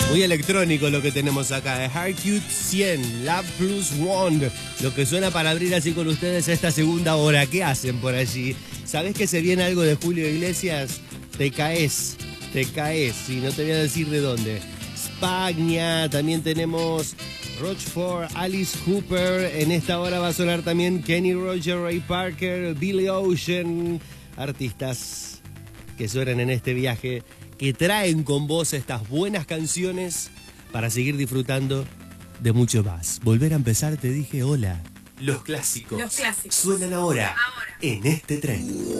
Muy electrónico lo que tenemos acá. Heartcute 100, Love Plus One. Lo que suena para abrir así con ustedes esta segunda hora. ¿Qué hacen por allí? ¿Sabés que se viene algo de Julio Iglesias? Te caes. Y no te voy a decir de dónde. Spagna, también tenemos Rochefort, Alice Cooper. En esta hora va a sonar también Kenny Roger, Ray Parker, Billy Ocean. Artistas que suenan en este viaje, que traen con vos estas buenas canciones para seguir disfrutando de mucho más. Volver a empezar, te dije hola. Los clásicos. Los clásicos. Suenan ahora en este tren.